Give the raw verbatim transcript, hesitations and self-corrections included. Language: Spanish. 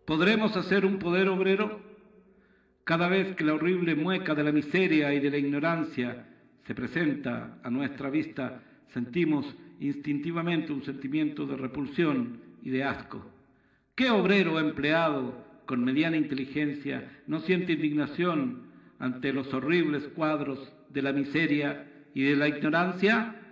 ¿Podremos hacer un poder obrero? Cada vez que la horrible mueca de la miseria y de la ignorancia se presenta a nuestra vista, sentimos instintivamente un sentimiento de repulsión y de asco. ¿Qué obrero empleado con mediana inteligencia no siente indignación ante los horribles cuadros de la miseria y de la ignorancia?